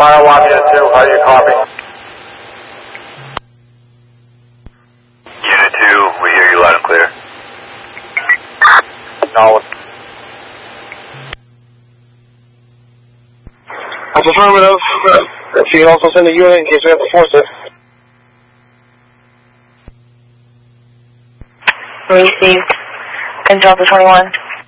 Firewatch Unit 2, how do you copy? Unit 2, we hear you loud and clear. Acknowledge. That's affirmative. If you can also send a unit in case we have to force it. Received. Control to 21.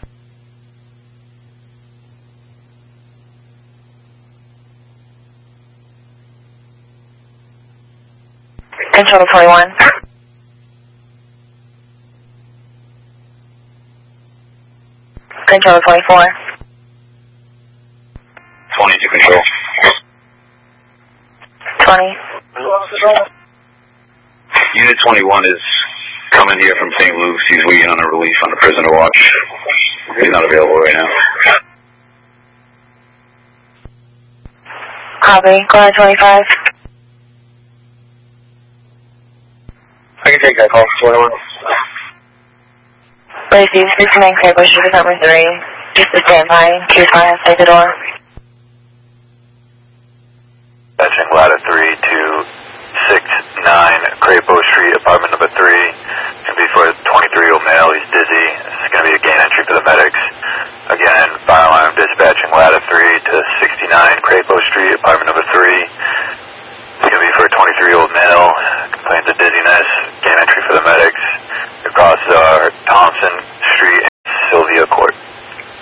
Control to 21. Control to 24. 22 control. 20. Unit 21 is coming here from St. Luke's. He's waiting on a relief on the prisoner watch. He's not available right now. Copy. Go ahead, 25. I can take that call, 21. Received. 69 clear, push to number 3. Just to stand by. Q5, take the door. Fetching ladder 3.